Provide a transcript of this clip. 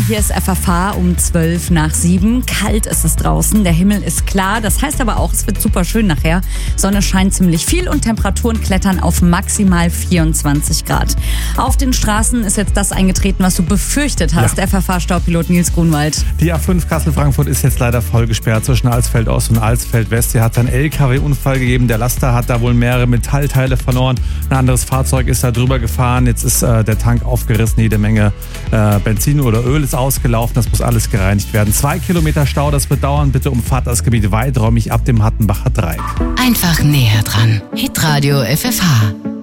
hier ist FFH um 7:12. Kalt ist es draußen, der Himmel ist klar. Das heißt aber auch, es wird super schön nachher. Sonne scheint ziemlich viel und Temperaturen klettern auf maximal 24 Grad. Auf den Straßen ist jetzt das eingetreten, was du befürchtet hast, FFH-Staupilot Nils Grunwald. Die A5 Kassel-Frankfurt ist jetzt leider voll gesperrt zwischen Alsfeld Ost und Alsfeld West. Hier hat einen LKW-Unfall gegeben. Der Laster hat da wohl mehrere Metallteile verloren. Ein anderes Fahrzeug ist da drüber gefahren. Jetzt ist der Tank aufgerissen. Jede Menge Benzin oder Öl ist ausgelaufen. Das muss alles gereinigt werden. 2 Kilometer Stau, das wird dauern. Bitte umfahrt das Gebiet weiträumig ab dem Hattenbacher Dreieck. Einfach näher dran. Hitradio FFH.